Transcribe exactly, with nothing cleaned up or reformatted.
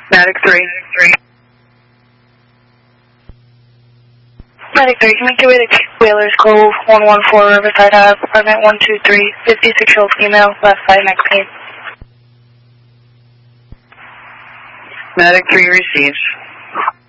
Medic three. Medic three, can make your way to Whalers Cove, one one four Riverside Ave, apartment one two three, fifty-six-year-old female, left side neck pain. Medic three receives.